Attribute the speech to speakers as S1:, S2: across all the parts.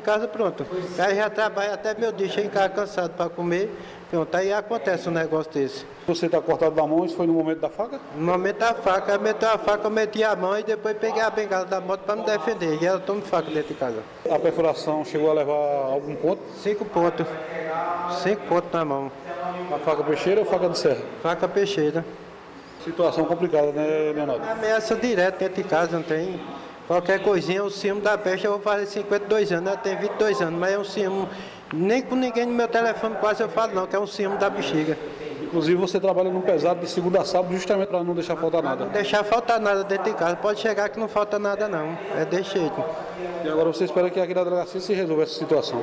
S1: casa, pronto. Aí já trabalha até meu dia, chega em casa cansado para comer. Pronto, aí acontece um negócio desse.
S2: Você está cortado da mão, isso foi no momento da faca?
S1: No momento da faca, aí meteu a faca, eu meti a mão e depois peguei a bengala da moto para me defender. E ela toma faca dentro de casa.
S2: A perfuração chegou a levar algum ponto?
S1: 5 pontos. 5 pontos na mão.
S2: A faca peixeira ou faca de serra?
S1: Faca peixeira.
S2: Situação complicada, né, Leonardo?
S1: Ameaça direto dentro de casa, não tem... Qualquer coisinha, o ciúme da peste, eu vou fazer 52 anos, ela tem 22 anos, mas é um ciúme, nem com ninguém no meu telefone quase eu falo não, que é um ciúme da bexiga.
S2: Inclusive você trabalha no pesado de segunda a sábado justamente para não deixar faltar nada.
S1: Não deixar faltar nada dentro de casa, pode chegar que não falta nada não, é desse jeito.
S2: E agora você espera que aqui na delegacia se resolva essa situação?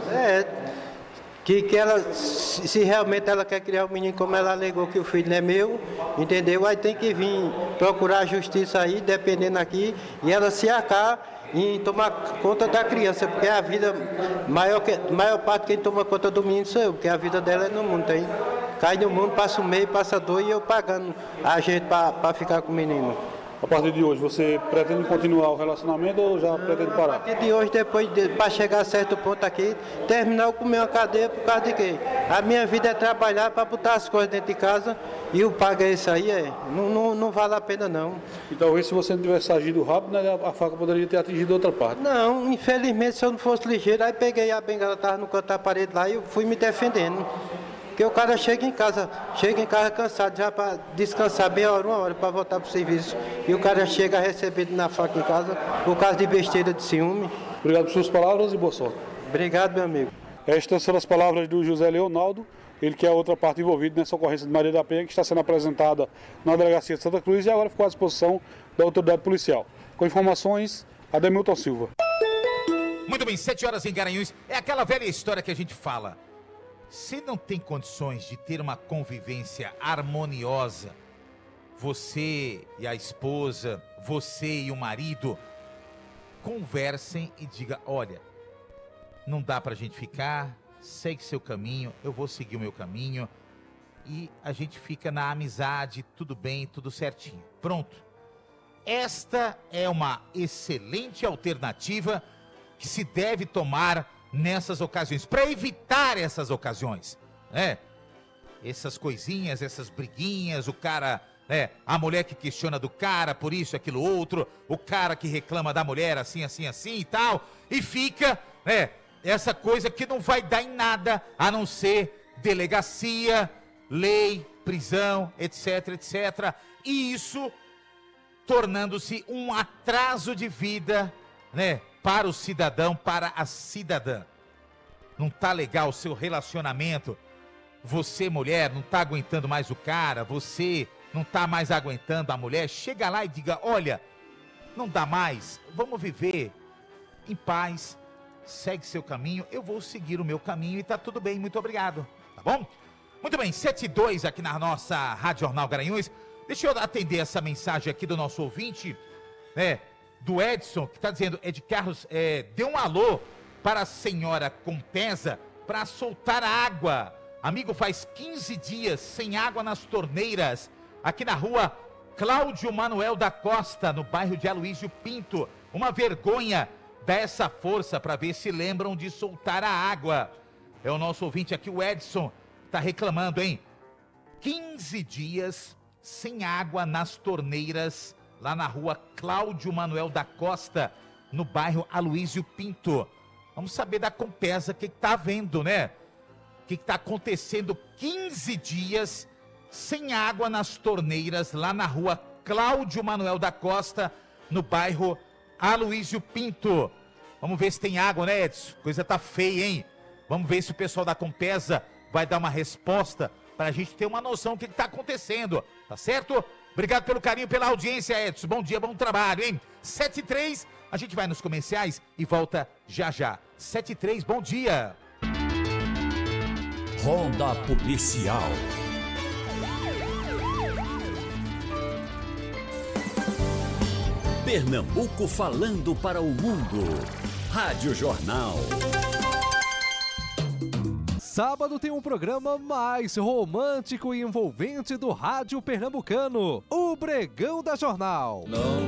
S1: Que ela, se realmente ela quer criar o menino como ela alegou que o filho não é meu, entendeu? Aí tem que vir procurar a justiça aí, dependendo aqui, e ela se acar em tomar conta da criança, porque a vida, maior parte quem toma conta do menino sou eu, porque a vida dela é no mundo, tem. Cai no mundo, passa um mês, passa dois e eu pagando a gente para ficar com o menino.
S2: A partir de hoje, você pretende continuar o relacionamento ou já pretende parar?
S1: A partir de hoje, para chegar a certo ponto aqui, terminar eu comer uma cadeia por causa de quê? A minha vida é trabalhar para botar as coisas dentro de casa e o pago é isso aí, não vale a pena não.
S2: E talvez se você não tivesse agido rápido, né, a faca poderia ter atingido outra parte.
S1: Não, infelizmente se eu não fosse ligeiro, aí peguei a bengala, estava no canto da parede lá e eu fui me defendendo. Porque o cara chega em casa cansado já para descansar meia hora, uma hora para voltar para o serviço. E o cara chega recebido na faca em casa por causa de besteira de ciúme.
S2: Obrigado por suas palavras e boa sorte.
S1: Obrigado, meu amigo.
S2: Estas são as palavras do José Leonardo, ele que é a outra parte envolvida nessa ocorrência de Maria da Penha, que está sendo apresentada na delegacia de Santa Cruz e agora ficou à disposição da autoridade policial. Com informações, Ademilton Silva.
S3: Muito bem, 7 horas em Garanhuns. É aquela velha história que a gente fala. Se não tem condições de ter uma convivência harmoniosa, você e a esposa, você e o marido, conversem e diga, olha, não dá pra gente ficar, segue seu caminho, eu vou seguir o meu caminho, e a gente fica na amizade, tudo bem, tudo certinho. Pronto. Esta é uma excelente alternativa que se deve tomar nessas ocasiões, para evitar essas ocasiões, né? Essas coisinhas, essas briguinhas, o cara, né? A mulher que questiona do cara por isso, aquilo outro, o cara que reclama da mulher assim, assim, assim e tal, e fica, né? Essa coisa que não vai dar em nada, a não ser delegacia, lei, prisão, etc, etc, e isso tornando-se um atraso de vida, né? Para o cidadão, para a cidadã. Não tá legal o seu relacionamento. Você, mulher, não tá aguentando mais o cara. Você não tá mais aguentando a mulher. Chega lá e diga, olha, não dá mais. Vamos viver em paz. Segue seu caminho. Eu vou seguir o meu caminho e tá tudo bem. Muito obrigado. Tá bom? Muito bem, 7:02 aqui na nossa Rádio Jornal Garanhuns. Deixa eu atender essa mensagem aqui do nosso ouvinte, né? Do Edson, que está dizendo, Ed Carlos, dê um alô para a senhora Compesa para soltar a água. Amigo, faz 15 dias sem água nas torneiras, aqui na rua Cláudio Manuel da Costa, no bairro de Aloísio Pinto. Uma vergonha, dá essa força para ver se lembram de soltar a água. É o nosso ouvinte aqui, o Edson, está reclamando, hein? 15 dias sem água nas torneiras, lá na rua Cláudio Manuel da Costa, no bairro Aloísio Pinto. Vamos saber da Compesa o que está havendo, né? O que está acontecendo? 15 dias sem água nas torneiras, lá na rua Cláudio Manuel da Costa, no bairro Aloísio Pinto. Vamos ver se tem água, né, Edson? Coisa tá feia, hein? Vamos ver se o pessoal da Compesa vai dar uma resposta para a gente ter uma noção do que está acontecendo, tá certo? Obrigado pelo carinho, pela audiência, Edson. Bom dia, bom trabalho, hein? 7:03, a gente vai nos comerciais e volta já já. 7:03, bom dia.
S4: Ronda Policial. Pernambuco falando para o mundo. Rádio Jornal.
S5: Sábado tem um programa mais romântico e envolvente do rádio pernambucano, o Bregão da Jornal.